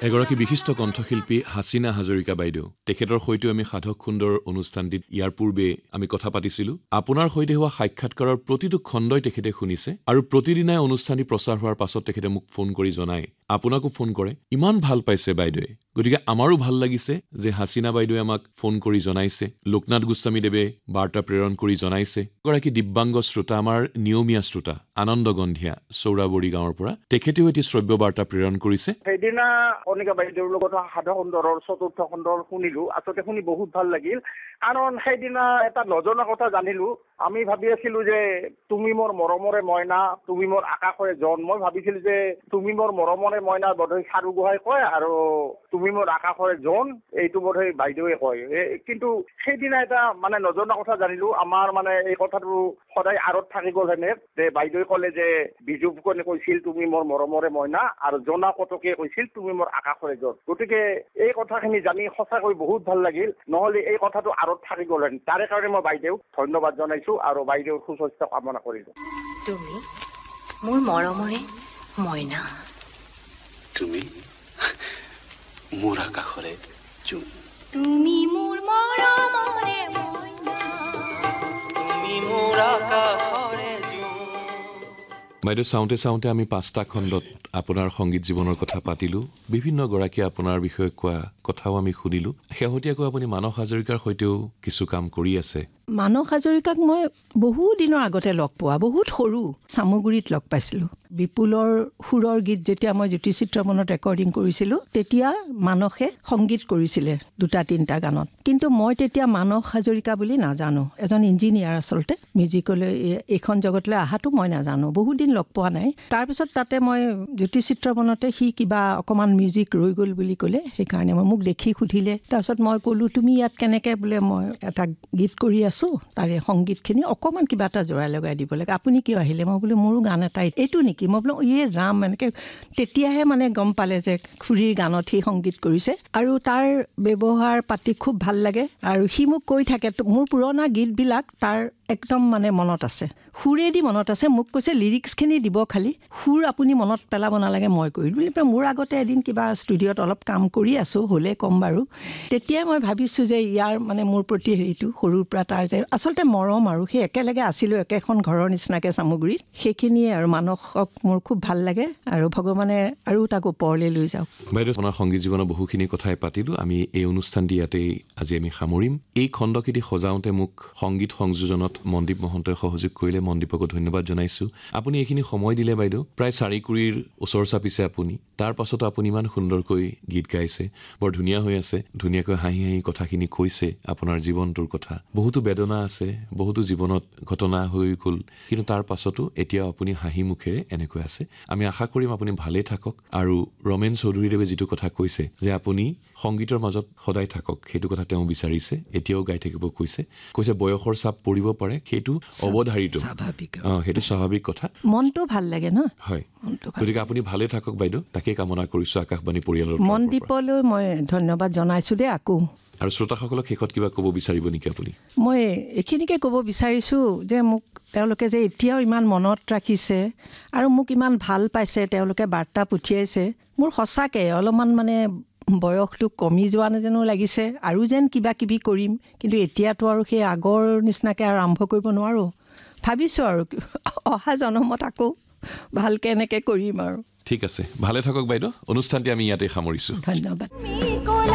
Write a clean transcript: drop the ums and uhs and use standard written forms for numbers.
এগৰাকী বিশিষ্ট কণ্ঠশিল্পী হাছিনা হাজৰিকা বাইদেউ, তেখেতৰ সৈতে আমি সাধক খুণ্ডৰ অনুষ্ঠানটিত ইয়াৰ পূৰ্বে আমি কথা পাতিছিলোঁ। আপোনাৰ সৈতে হোৱা সাক্ষাৎকাৰৰ প্ৰতিটো খণ্ডই তেখেতে শুনিছে আৰু প্ৰতিদিনাই অনুষ্ঠানটি প্ৰচাৰ হোৱাৰ পাছত তেখেতে মোক ফোন কৰি জনায়, আপোনাকো ফোন কৰে, ইমান ভাল পাইছে বাইদেৱে। গতিকে আমাৰো ভাল লাগিছে যে হাছিনা বাইদেৱে আমাক ফোন কৰি জনাইছে, লোকনাথ গোস্বামীদেৱে বাৰ্তা প্ৰেৰণ কৰি জনাইছে। এগৰাকী দিব্যাংগ শ্ৰোতা, আমাৰ নিয়মীয়া শ্ৰোতা আনন্দ গন্ধিয়া চৌৰাবৰী গাঁৱৰ পৰা, তেখেতেও এটি শ্ৰব্য বাৰ্তা প্ৰেৰণ কৰিছে। সেইদিনা কণিকা বাইদেউৰ লগত সাধক সুন্দৰৰ ৪ৰ্থ খণ্ডৰ শুনিলো, আচলতে শুনি বহুত ভাল লাগিল। কাৰণ সেইদিনা এটা নজনা কথা জানিলো। আমি ভাবি আছিলো যে তুমি মোৰ মৰমৰে মইনা, তুমি মোৰ আকাশৰে জন। মই ভাবিছিলো যে তুমি মোৰ মৰমৰে মইনা বোধহয় চাৰু গোহাঁই কয় আৰু তুমি মোৰ আকাশৰে জন এইটো বোধহয় বাইদেৱে কয়। কিন্তু সেইদিনা এটা মানে নজনা কথা জানিলো। আমাৰ মানে এই কথাটো সদায় আঁৰত থাকি গ'ল হেনে যে বাইদেৱে ক'লে যে বিজু ফুকনে কৈছিল তুমি মোৰ মৰমৰে মইনা আৰু জনা কটকে কৈছিল তুমি মোৰ আকাশৰে জন। গতিকে এই কথাখিনি জানি সঁচাকৈ বহুত ভাল লাগিল। নহ'লে এই কথাটো আঁৰত থাকি গ'ল হেন। তাৰে কাৰণে মই বাইদেউক ধন্যবাদ জনাইছো আৰু বাইদেউৰ সুস্বাস্থ্য কামনা কৰিলো। তুমি মোৰ মৰমৰে মইনা, তুমি মোৰ আকাশৰে জোন, তুমি মোৰ মৰমৰে মইনা, তুমি মোৰ আকাশৰে জোন। বাইদেউ, চাওঁতে চাওঁতে আমি 5টা খণ্ডত আপোনাৰ সংগীত জীৱনৰ কথা পাতিলোঁ। বিভিন্ন গৰাকীয়ে আপোনাৰ বিষয়ে কোৱা কথাও আমি শুনিলোঁ। শেহতীয়াকৈ আপুনি মানস হাজৰিকাৰ সৈতেও কিছু কাম কৰি আছে। মানস হাজৰিকাক মই বহু দিনৰ আগতে লগ পোৱা, বহুত সৰু চামগুৰিত লগ পাইছিলোঁ। বিপুলৰ সুৰৰ গীত যেতিয়া মই জ্যোতিচিত্ৰমনত ৰেকৰ্ডিং কৰিছিলোঁ, তেতিয়া মানসে সংগীত কৰিছিলে 2-3টা গানত। কিন্তু মই তেতিয়া মানস হাজৰিকা বুলি নাজানো, এজন ইঞ্জিনিয়াৰ আচলতে। মিউজিকলৈ এইখন জগতলৈ অহাটো মই নাজানো, বহুত দিন লগ পোৱা নাই। তাৰপিছত তাতে মই জ্যোতিচিত্ৰমনতে সি কিবা অকণমান মিউজিক ৰৈ গ'ল বুলি ক'লে, সেইকাৰণে মোক দেখি সুধিলে। তাৰপিছত মই ক'লোঁ তুমি ইয়াত কেনেকৈ, বোলে মই এটা গীত কৰি আছোঁ, তাৰে সংগীতখিনি অকণমান কিবা এটা জোৰাই লগাই দিব লাগে, আপুনি কিয় আহিলে? মই বোলো মোৰো গান এটা এইটো নেকি? মই বোলো ৰাম, এনেকৈ তেতিয়াহে মানে গম পালে যে খুৰীৰ গানত সি সংগীত কৰিছে। আৰু তাৰ ব্যৱহাৰ পাতি খুব ভাল লাগে। আৰু সি মোক কৈ থাকে, মোৰ পুৰণা গীতবিলাক তাৰ একদম মানে মনত আছে, সুৰেদি মনত আছে। মোক কৈছে লিৰিক্সখিনি দিব, খালি সুৰ আপুনি মনত পেলাব নালাগে, মই কৰি বুলি। মোৰ আগতে এদিন কিবা ষ্টুডিঅ'ত অলপ কাম কৰি আছোঁ, হ'লে ক'ম বাৰু। তেতিয়াই মই ভাবিছোঁ যে ইয়াৰ মানে মোৰ প্ৰতি হেৰিটো সৰুৰ পৰা তাৰ যে আচলতে মৰম, আৰু সেই একেলগে আছিলোঁ একেখন ঘৰৰ নিচিনাকৈ চামগুৰিত, সেইখিনিয়ে। আৰু মানসক মোৰ খুব ভাল লাগে আৰু ভগৱানে আৰু তাক ওপৰলৈ লৈ যাওক। বাইদেউ, আপোনাৰ সংগীত জীৱনৰ বহুখিনি কথাই পাতিলোঁ। আমি এই অনুষ্ঠানটি ইয়াতেই আজি আমি সামৰিম। এই খণ্ডকেইটি সজাওঁতে মোক সংগীত সংযোজনত মনদীপ মহন্তই সহযোগ কৰিলে, মনদীপকো ধন্যবাদ জনাইছোঁ। আপুনি এইখিনি সময় দিলে বাইদেউ, প্ৰায় 4 কুৰিৰ ওচৰ চাপিছে আপুনি। তাৰ পাছতো আপুনি ইমান সুন্দৰকৈ গীত গাইছে, বৰ ধুনীয়া হৈ আছে, ধুনীয়াকৈ হাঁহি হাঁহি কথাখিনি কৈছে আপোনাৰ জীৱনটোৰ কথা। বহুতো বেদনা আছে, বহুতো জীৱনত ঘটনা হৈ গ'ল, কিন্তু তাৰ পাছতো এতিয়াও আপুনি হাঁহি মুখেৰে এনেকৈ আছে। আমি আশা কৰিম আপুনি ভালে থাকক। আৰু ৰমেন চৌধুৰীদেৱে যিটো কথা কৈছে যে আপুনি সংগীতৰ মাজত সদায় থাকক, সেইটো কথা তেওঁ বিচাৰিছে, এতিয়াও গাই থাকিব কৈছে বয়সৰ চাপ পৰিব পাৰে, সেইটো অৱধাৰিত, সেইটো স্বাভাৱিক কথা। মনটো ভাল লাগে ন? হয়, গতিকে আপুনি ভালে থাকক বাইদেউ, তাকে কামনা কৰিছোঁ আকাশবাণী পৰিয়ালৰ। মনদীপলৈ মই ধন্যবাদ জনাইছোঁ দেই আকৌ। আৰু শ্ৰোতাসকলক শেষত কিবা ক'ব বিচাৰিব নেকি আপুনি? মই এইখিনিকে ক'ব বিচাৰিছোঁ যে মোক তেওঁলোকে যে এতিয়াও ইমান মনত ৰাখিছে আৰু মোক ইমান ভাল পাইছে, তেওঁলোকে বাৰ্তা পঠিয়াইছে। মোৰ সঁচাকৈ অলপমান মানে বয়সটো কমি যোৱা যেনো লাগিছে, আৰু যেন কিবা কিবি কৰিম, কিন্তু এতিয়াতো আৰু সেই আগৰ নিচিনাকৈ আৰু আৰম্ভ কৰিব নোৱাৰোঁ। ভাবিছোঁ আৰু অহা জনমত আকৌ ভালকৈ এনেকৈ কৰিম আৰু। ঠিক আছে, ভালে থাকক বাইদেউ। অনুষ্ঠানটি আমি ইয়াতে সামৰিছোঁ। ধন্যবাদ।